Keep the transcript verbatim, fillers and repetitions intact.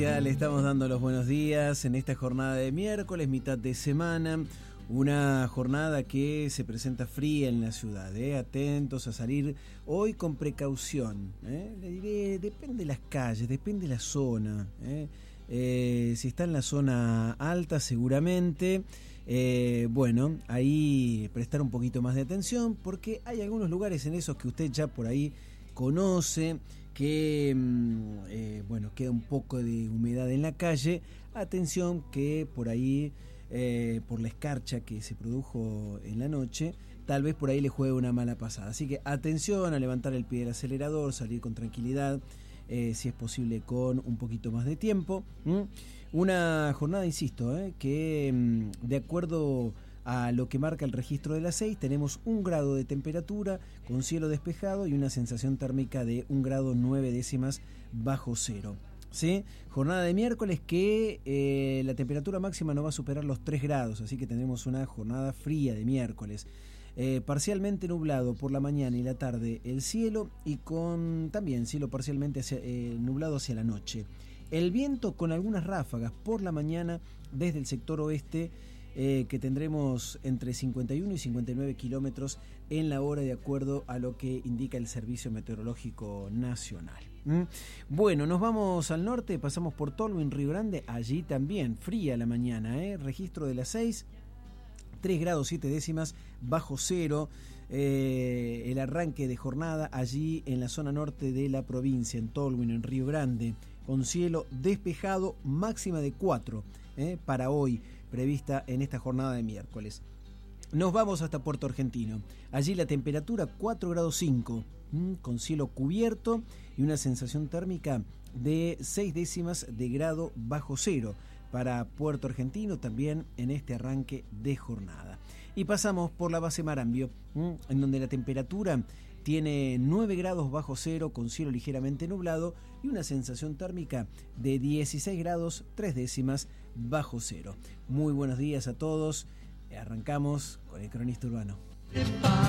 Ya le estamos dando los buenos días en esta jornada de miércoles, mitad de semana, una jornada que se presenta fría en la ciudad, ¿eh? Atentos a salir hoy con precaución, ¿eh? Le diré, depende de las calles, depende de la zona, ¿eh? Eh, si está en la zona alta seguramente, eh, bueno, ahí prestar un poquito más de atención porque hay algunos lugares en esos que usted ya por ahí conoce, que eh, bueno, queda un poco de humedad en la calle. Atención que por ahí, eh, por la escarcha que se produjo en la noche, tal vez por ahí le juegue una mala pasada. Así que atención a levantar el pie del acelerador, salir con tranquilidad, eh, si es posible con un poquito más de tiempo. ¿Mm? Una jornada, insisto, eh, que mm, de acuerdo a lo que marca el registro de las seis, tenemos un grado de temperatura con cielo despejado y una sensación térmica de un grado nueve décimas bajo cero. ¿Sí? Jornada de miércoles que eh, la temperatura máxima no va a superar los tres grados, así que tendremos una jornada fría de miércoles. Eh, parcialmente nublado por la mañana y la tarde el cielo, y con también cielo parcialmente hacia, eh, nublado hacia la noche. El viento con algunas ráfagas por la mañana desde el sector oeste, Eh, que tendremos entre cincuenta y uno y cincuenta y nueve kilómetros en la hora, de acuerdo a lo que indica el Servicio Meteorológico Nacional. ¿Mm? Bueno, nos vamos al norte, pasamos por Tolwyn, Río Grande, allí también fría la mañana, ¿eh? Registro de las seis, tres grados siete décimas bajo cero, eh, el arranque de jornada allí en la zona norte de la provincia, en Tolwyn, en Río Grande, con cielo despejado, máxima de cuatro eh, para hoy, prevista en esta jornada de miércoles. Nos vamos hasta Puerto Argentino. Allí la temperatura cuatro grados cinco, mmm, con cielo cubierto y una sensación térmica de seis décimas de grado bajo cero para Puerto Argentino también en este arranque de jornada. Y pasamos por la base Marambio, mmm, en donde la temperatura tiene nueve grados bajo cero con cielo ligeramente nublado y una sensación térmica de dieciséis grados tres décimas bajo cero. Muy buenos días a todos. Arrancamos con el Cronista Urbano.